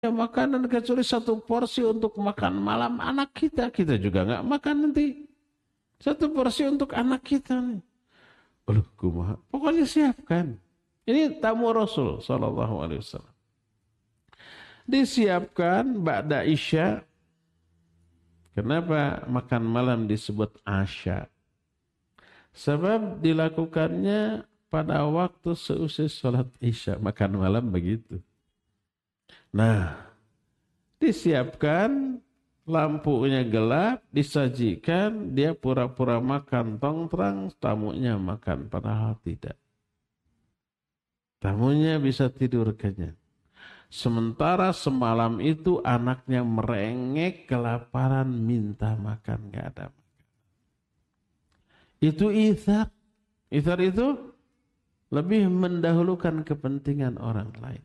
makanan kecuali satu porsi untuk makan malam anak kita. Kita juga nggak makan nanti. Satu porsi untuk anak kita nih. Aduh, kumaha. Pokoknya siapkan. Ini tamu Rasul Sallallahu Alaihi Wasallam. Disiapkan ba'da isya. Kenapa makan malam disebut asya? Sebab dilakukannya pada waktu seusai sholat isya. Makan malam begitu. Nah, disiapkan, lampunya gelap, disajikan, dia pura-pura makan tongtrang, tamunya makan, padahal tidak. Tamunya bisa tidur kenyang. Sementara semalam itu anaknya merengek, kelaparan, minta makan, gak ada makan. Itu ithar. Ithar itu lebih mendahulukan kepentingan orang lain.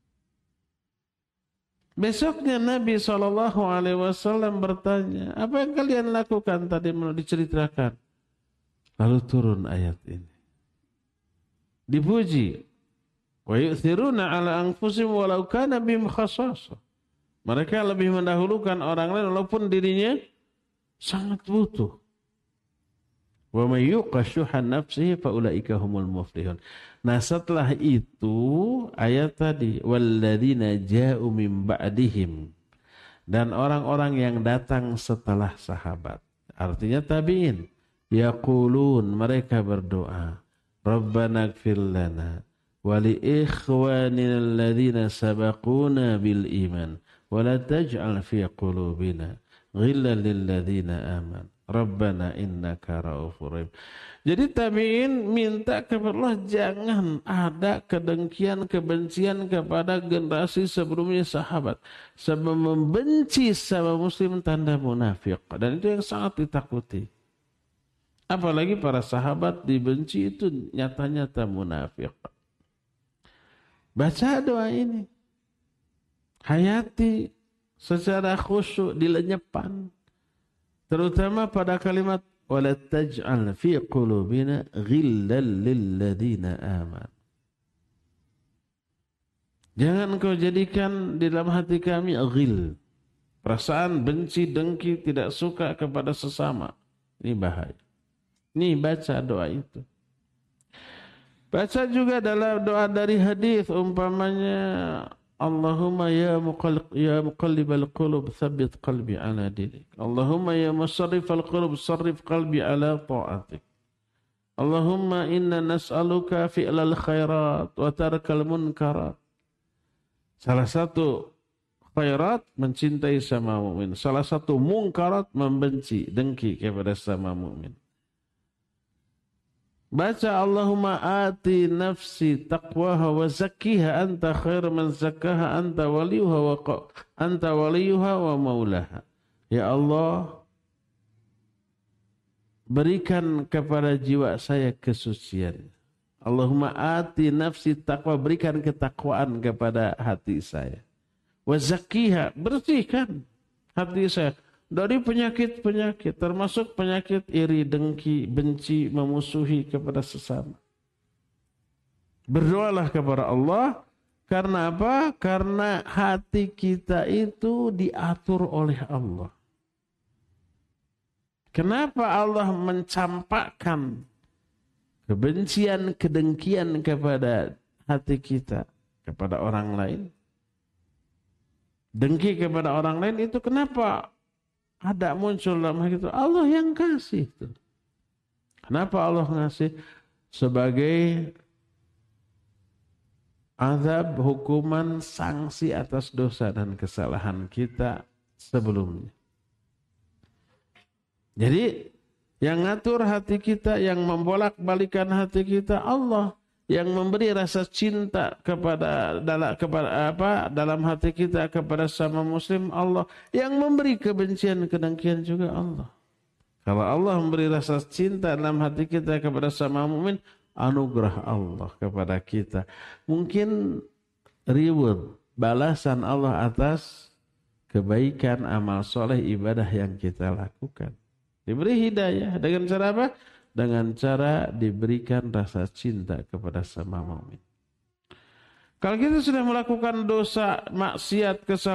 Besoknya Nabi SAW bertanya, apa yang kalian lakukan tadi diceritakan? Lalu turun ayat ini. Dipuji. Wa yu'thiruna ala anfusihim walau kana bihim khassasah. Mereka lebih mendahulukan orang lain walaupun dirinya sangat butuh. Wa may yuqa shuhha nafsihi fa ulaika humul muflihun. Nah, setelah itu ayat tadi walladzina ja'u min ba'dihim, dan orang-orang yang datang setelah sahabat, artinya tabi'in, yaqulun, mereka berdoa, Rabbana ighfir lana wa li ikhwanina alladzina sabaquna bil iman wa la taj'al fi qulubina ghillan lil ladzina amanu Rabbana innaka ra'ufur rahim. Jadi tabi'in minta kepada Allah jangan ada kedengkian, kebencian kepada generasi sebelumnya sahabat. Sebab membenci sama muslim tanda munafik. Dan itu yang sangat ditakuti. Apalagi para sahabat dibenci itu nyata-nyata munafik. Baca doa ini. Hayati secara khusyuk dilenyepan. Terutama pada kalimat wala taj'al fi qulubina ghillan lil ladzina amanu. Jangan kau jadikan di dalam hati kami ghil, perasaan benci, dengki, tidak suka kepada sesama. Ini bahaya. Ini baca doa itu. Baca juga dalam doa dari hadis umpamanya Allahumma ya muqallibal qulub tsabbit qalbi ala dinik. Allahumma ya musarrifal qulub sarrif qalbi ala ta'atik. Allahumma inna nas'aluka fi'lal khairat wa tarkal munkarat. Salah satu khairat mencintai sama mukmin, salah satu munkarat membenci, dengki kepada sama mukmin. Baca Allahumma ati nafsi taqwaha wa zakkiha anta khair man zakkaha anta waliyuha wa maulaha. Ya Allah, berikan kepada jiwa saya kesucian. Allahumma ati nafsi taqwa, berikan ketakwaan kepada hati saya. Wa zakkiha, bersihkan hati saya dari penyakit-penyakit, termasuk penyakit iri, dengki, benci, memusuhi kepada sesama. Berdoalah kepada Allah. Karena apa? Karena hati kita itu diatur oleh Allah. Kenapa Allah mencampakkan kebencian, kedengkian kepada hati kita, kepada orang lain? Dengki kepada orang lain itu kenapa ada muncul dalam hati itu? Allah yang kasih itu. Kenapa Allah ngasih? Sebagai azab, hukuman, sanksi atas dosa dan kesalahan kita sebelumnya. Jadi yang ngatur hati kita, yang membolak-balikan hati kita Allah. Yang memberi rasa cinta dalam hati kita kepada sama muslim Allah. Yang memberi kebencian, kedengkian juga Allah. Kalau Allah memberi rasa cinta dalam hati kita kepada sama mukmin, anugerah Allah kepada kita. Mungkin reward, balasan Allah atas kebaikan, amal soleh, ibadah yang kita lakukan. Diberi hidayah dengan cara apa? Dengan cara diberikan rasa cinta kepada sama mukmin. Kalau kita sudah melakukan dosa, maksiat, kesalahan,